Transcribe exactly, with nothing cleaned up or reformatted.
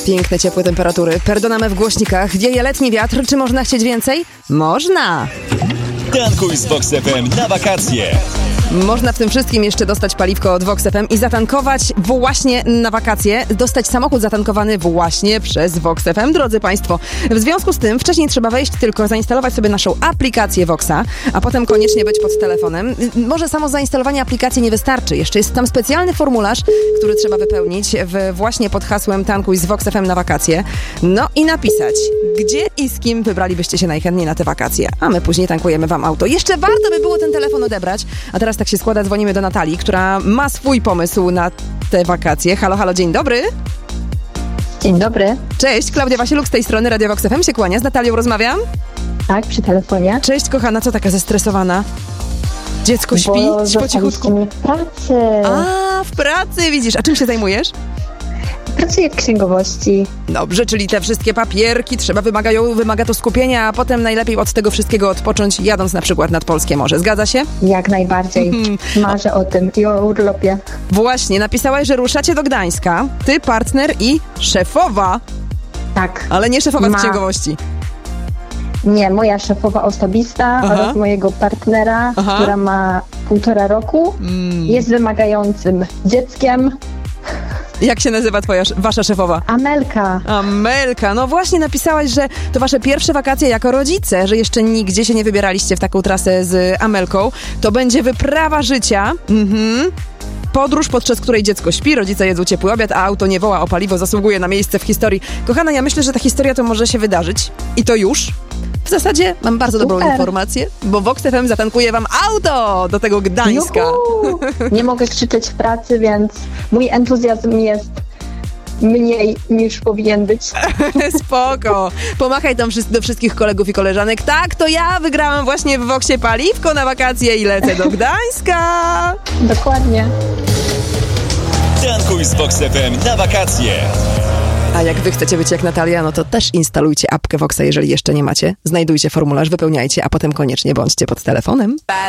Piękne, ciepłe temperatury. Perdonamy w głośnikach. Wieje letni wiatr. Czy można chcieć więcej? Można! Tankuj z Vox F M na wakacje. Można w tym wszystkim jeszcze dostać paliwko od Vox F M i zatankować właśnie na wakacje, dostać samochód zatankowany właśnie przez Vox F M, drodzy Państwo. W związku z tym wcześniej trzeba wejść tylko, zainstalować sobie naszą aplikację Voxa, a potem koniecznie być pod telefonem. Może samo zainstalowanie aplikacji nie wystarczy. Jeszcze jest tam specjalny formularz, który trzeba wypełnić w, właśnie pod hasłem Tankuj z Vox F M na wakacje. No i napisać, gdzie i z kim wybralibyście się najchętniej na te wakacje. A my później tankujemy Wam auto. Jeszcze warto by było ten telefon odebrać. A teraz tak się składa, dzwonimy do Natalii, która ma swój pomysł na te wakacje. Halo, halo, dzień dobry. Dzień dobry. Cześć, Klaudia Wasieluk z tej strony Radio Vox F M się kłania. Z Natalią rozmawiam. Tak, przy telefonie. Cześć, kochana, co taka zestresowana? Dziecko śpi? Bo Po cichutku. w pracy. A, w pracy, widzisz. A czym się zajmujesz? Pracuję w księgowości. Dobrze, czyli te wszystkie papierki trzeba, wymagają, wymaga to skupienia, a potem najlepiej od tego wszystkiego odpocząć, jadąc na przykład nad Polskie Morze. Zgadza się? Jak najbardziej. Marzę o tym i o urlopie. Właśnie, napisałaś, że ruszacie do Gdańska. Ty, partner i szefowa. Tak. Ale nie szefowa Ma... z księgowości. Nie, moja szefowa osobista Aha. oraz mojego partnera, Aha. która ma półtora roku. Mm. Jest wymagającym dzieckiem. Jak się nazywa twoja, wasza szefowa? Amelka. Amelka, no właśnie napisałaś, że to wasze pierwsze wakacje jako rodzice, że jeszcze nigdzie się nie wybieraliście w taką trasę z Amelką. To będzie wyprawa życia. Mhm. Podróż, podczas której dziecko śpi, rodzice jedzą ciepły obiad, a auto nie woła o paliwo, zasługuje na miejsce w historii. Kochana, ja myślę, że ta historia to może się wydarzyć. I to już. W zasadzie mam bardzo dobrą Super. informację, bo Vox F M zatankuje wam auto do tego Gdańska. Juhu! Nie mogę krzyczeć w pracy, więc mój entuzjazm jest mniej niż powinien być. Spoko. Pomachaj tam do wszystkich kolegów i koleżanek. Tak, to ja wygrałam właśnie w Voxie paliwko na wakacje i lecę do Gdańska. Dokładnie. Tankuj z Vox F M na wakacje. A jak wy chcecie być jak Natalia, no to też instalujcie apkę Voxa, jeżeli jeszcze nie macie. Znajdujcie formularz, wypełniajcie, a potem koniecznie bądźcie pod telefonem.